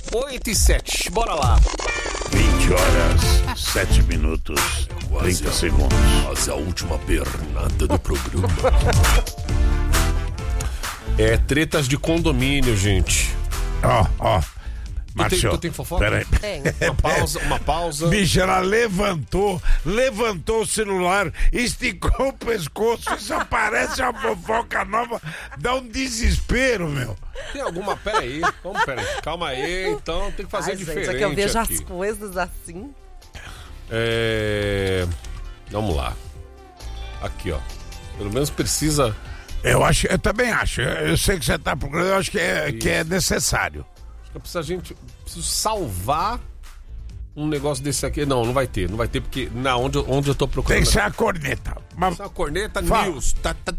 8h07, bora lá. 20 horas, 7 minutos, 30 segundos. Quase a última pernada do programa. Tretas de condomínio, gente. Ó. Márcio, Tu tem fofoca? peraí. Tem. Uma pausa. Bicho, ela levantou o celular, esticou o pescoço, isso aparece uma fofoca nova, dá um desespero, meu. Tem alguma? Peraí. Calma aí, então tem que fazer diferente. Gente, é que eu vejo aqui. as coisas assim. Vamos lá. Aqui, ó. Pelo menos precisa. Eu também acho. Eu sei que você tá procurando, eu acho que é necessário. Acho que preciso salvar um negócio desse aqui. Não vai ter porque onde eu tô procurando. Tem que ser a corneta. Essa é a corneta. Fala. News.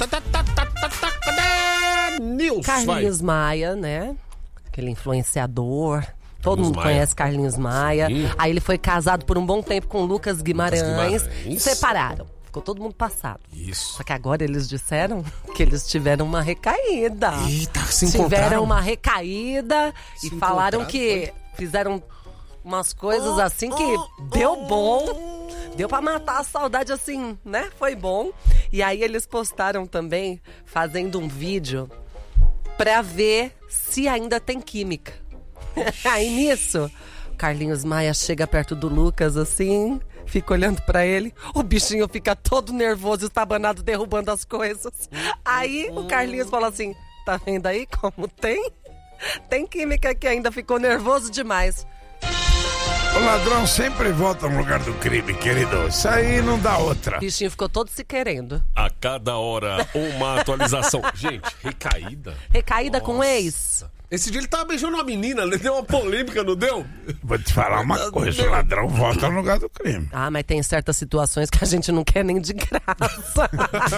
News. Carlinhos Maia, né? Aquele influenciador. Todo mundo Maia. conhece Carlinhos Maia. Sim. Aí ele foi casado por um bom tempo com Lucas Guimarães. Separaram. Ficou todo mundo passado. Isso. Só que agora eles disseram que eles tiveram uma recaída. Eita, se Tiveram encontraram. uma recaída e falaram que foi? fizeram umas coisas assim que deu bom. Deu pra matar a saudade assim, né? Foi bom. E aí eles postaram também fazendo um vídeo pra ver se ainda tem química. Aí nisso, o Carlinhos Maia chega perto do Lucas assim, fica olhando pra ele, o bichinho fica todo nervoso, estabanado, derrubando as coisas. Aí o Carlinhos fala assim, tá vendo aí como tem? Tem química que ainda ficou nervoso demais. O ladrão sempre volta no lugar do crime, querido. Isso aí não dá outra. O bichinho ficou todo se querendo. A cada hora, uma atualização. Gente, recaída. Recaída com ex. Esse dia ele tava beijando uma menina, ele deu uma polêmica, não deu? Vou te falar uma coisa, o ladrão volta no lugar do crime. Ah, mas tem certas situações que a gente não quer nem de graça.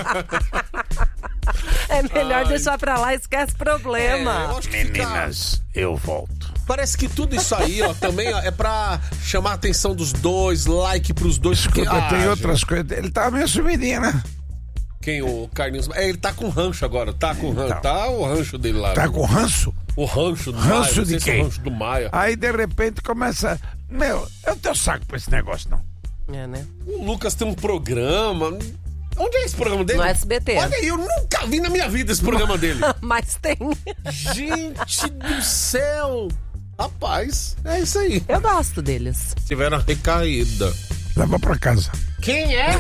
É melhor deixar pra lá, esquece problema. Eu acho que Meninas, eu volto. Parece que tudo isso aí, ó, também ó, é pra chamar a atenção dos dois, like pros dois. Porque, Tem outras coisas. Ele tava meio sumidinho, né? Quem? O Carlinhos? Ele tá com rancho agora, tá com rancho. Então. Tá o rancho dele lá. Tá com ranço? O rancho do Ranço Maia. Não de sei se é quem? o rancho do Maia. Aí, de repente, começa... Meu, eu tenho saco pra esse negócio, não. É, né? O Lucas tem um programa. Onde é esse programa dele? No SBT. Olha aí, eu nunca vi na minha vida esse programa dele. Mas tem. Gente do céu! Rapaz, é isso aí. Eu gosto deles. Tiveram a recaída. Leva pra casa. Quem é?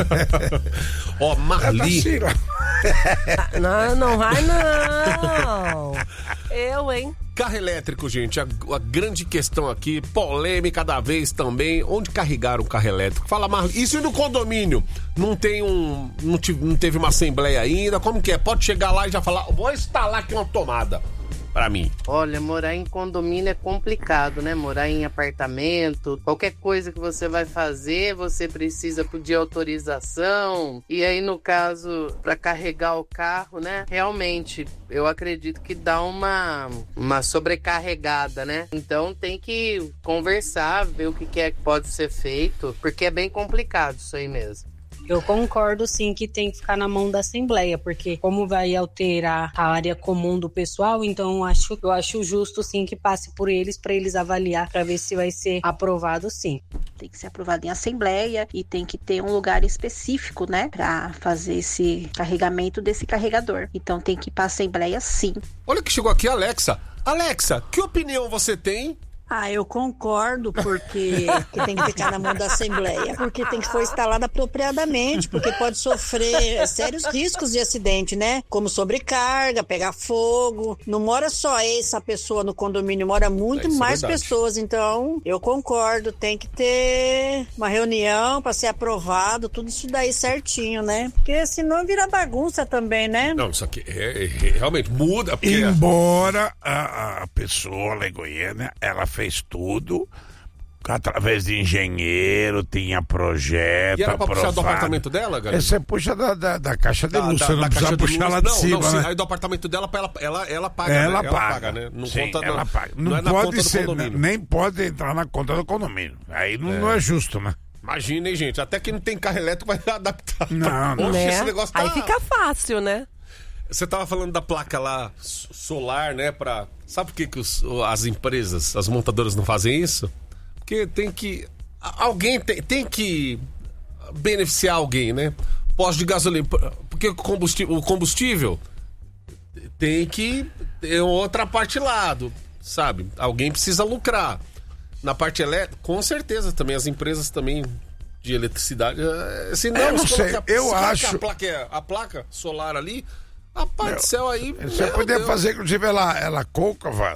Ó, É da Marli. Cira. Não vai não. Eu, hein? Carro elétrico, gente, a grande questão aqui, polêmica da vez também, onde carregaram o carro elétrico? Fala, Marli, isso no condomínio, não teve uma assembleia ainda, como que é? Pode chegar lá e já falar, vou instalar aqui uma tomada, pra mim. Olha, morar em condomínio é complicado, né? Morar em apartamento, qualquer coisa que você vai fazer, você precisa pedir autorização. E aí, no caso, para carregar o carro, né? Realmente, eu acredito que dá uma sobrecarregada, né? Então tem que conversar, ver o que é que pode ser feito, porque é bem complicado isso aí mesmo. Eu concordo sim que tem que ficar na mão da Assembleia, porque como vai alterar a área comum do pessoal, então eu acho justo sim que passe por eles para eles avaliar, para ver se vai ser aprovado sim. Tem que ser aprovado em Assembleia e tem que ter um lugar específico, né, para fazer esse carregamento desse carregador. Então tem que ir para Assembleia sim. Olha que chegou aqui, Alexa. Alexa, que opinião você tem? Eu concordo, porque que tem que ficar na mão da Assembleia, porque tem que ser instalada apropriadamente, porque pode sofrer sérios riscos de acidente, né? Como sobrecarga, pegar fogo. Não mora só essa pessoa no condomínio, mora muito mais pessoas. Então, eu concordo, tem que ter uma reunião para ser aprovado, tudo isso daí certinho, né? Porque senão vira bagunça também, né? Não, isso aqui realmente muda. Porque... Embora a pessoa lá em Goiânia, ela fez tudo através de engenheiro, tinha projeto. E era pra puxar do aprovado. apartamento dela, galera? Você puxa da caixa de luz, você não da precisa caixa de puxar luz. lá de cima, Não, né? aí do apartamento dela, ela paga, Ela né? paga, né? Não sim, conta, ela paga. Não é na pode conta do ser, condomínio. nem pode entrar na conta do condomínio. Aí não é justo, né? Imagina, hein, gente? Até quem não tem carro elétrico vai adaptar. Não. Oxe, Né? esse negócio tá... Aí fica fácil, né? Você tava falando da placa lá solar, né? Pra Sabe por que as empresas, as montadoras não fazem isso? Porque alguém tem que beneficiar alguém, né? Posto de gasolina, porque o combustível tem que ter outra parte lá, sabe? Alguém precisa lucrar. Na parte elétrica, com certeza, também as empresas também de eletricidade. Se não, não sei, eu acho... A placa solar ali, a parte do céu aí... Você poderia fazer, inclusive, ela côncava,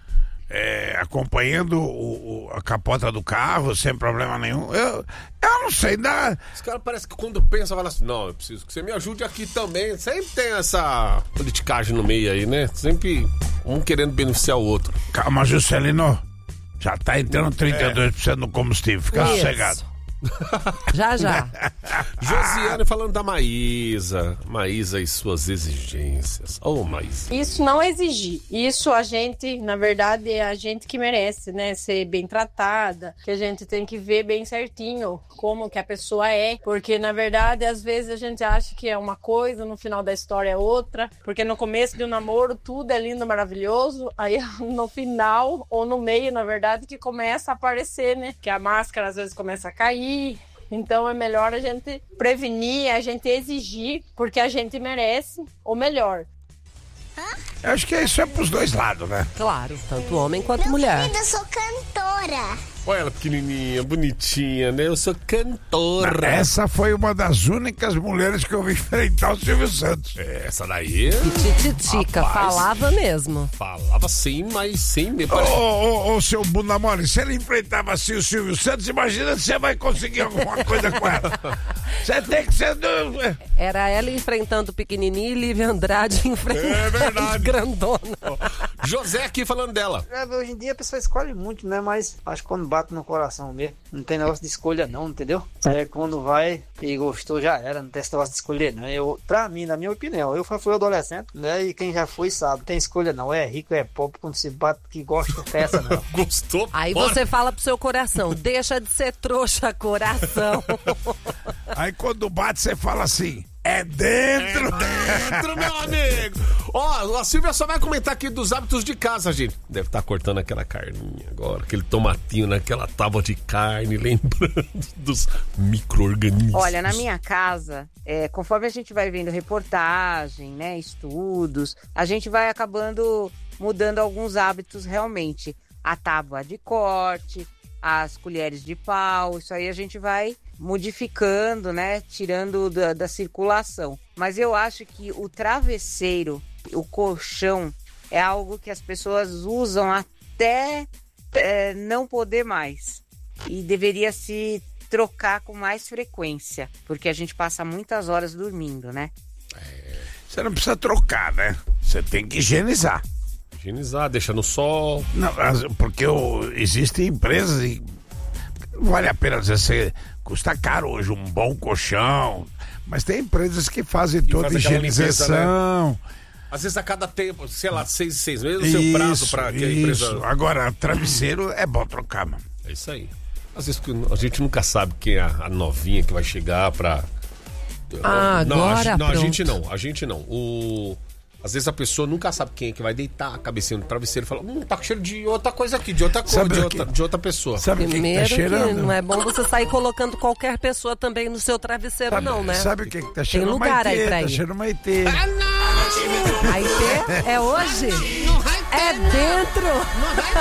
acompanhando a capota do carro, sem problema nenhum. Eu não sei, Os caras parecem que quando pensam, falam assim, não, eu preciso que você me ajude aqui também. Sempre tem essa politicagem no meio aí, né? Sempre um querendo beneficiar o outro. Calma, Juscelino. Já tá entrando 32% no combustível, fica sossegado. Já. Josiane falando da Maísa e suas exigências. Maísa. Isso não é exigir. Isso a gente, na verdade, é a gente que merece, né? Ser bem tratada, que a gente tem que ver bem certinho como que a pessoa é. Porque, na verdade, às vezes a gente acha que é uma coisa, no final da história é outra. Porque no começo de um namoro tudo é lindo, maravilhoso. Aí no final, ou no meio, na verdade, que começa a aparecer, né? Que a máscara às vezes começa a cair. Então é melhor a gente prevenir, a gente exigir, porque a gente merece o melhor. Eu acho que isso é pros dois lados, né? Claro, tanto homem quanto mulher. Querida, eu sou cantora. Olha ela pequenininha, bonitinha, né? Eu sou cantora. Essa foi uma das únicas mulheres que eu vi enfrentar o Silvio Santos. Essa daí... Tititica, falava mesmo. Falava sim, mas sim mesmo. Ô, seu bunda mole, se ele enfrentava assim o Silvio Santos, imagina se você vai conseguir alguma coisa com ela. Você tem que ser... Era ela enfrentando o pequenininho e Lívia Andrade enfrentando a grandona. José aqui falando dela. Hoje em dia a pessoa escolhe muito, né? Mas acho que quando bate no coração mesmo, não tem negócio de escolha não, entendeu? Quando vai e gostou já era, não tem esse negócio de escolher não. Pra mim, na minha opinião, eu fui adolescente, né? E quem já foi sabe, não tem escolha não, é rico, é pobre, quando se bate que gosta, peça não. Gostou? Aí você fala pro seu coração, deixa de ser trouxa, coração. Aí quando bate você fala assim, é dentro, meu amigo. A Silvia só vai comentar aqui dos hábitos de casa, gente. Deve estar cortando aquela carninha agora, aquele tomatinho naquela tábua de carne, lembrando dos micro-organismos. Olha, na minha casa, conforme a gente vai vendo reportagem, né, estudos, a gente vai acabando mudando alguns hábitos realmente. A tábua de corte, as colheres de pau, isso aí a gente vai modificando, né, tirando da circulação. Mas eu acho que o travesseiro, o colchão, é algo que as pessoas usam até não poder mais. E deveria se trocar com mais frequência, porque a gente passa muitas horas dormindo, né? Você não precisa trocar, né? Você tem que higienizar. Higienizar, deixa no sol. Não, porque existem empresas e não vale a pena dizer, custa caro hoje um bom colchão, mas tem empresas que fazem toda a higienização. Limpeza, né? Às vezes a cada tempo, sei lá, 6 em 6 meses, o seu prazo para que a empresa... Agora, travesseiro é bom trocar, mano. É isso aí. Às vezes a gente nunca sabe quem é a novinha que vai chegar pra... agora a gente não. Às vezes a pessoa nunca sabe quem é que vai deitar a cabecinha no travesseiro e fala, tá com cheiro de outra coisa aqui, de outra cor, de outra pessoa. Sabe o que tá cheirando? Que não é bom você sair colocando qualquer pessoa também no seu travesseiro, não, né? Sabe o que tá cheirando? Tem lugar aí pra ir. Tá cheirando Maitê. Maitê? É hoje? É dentro?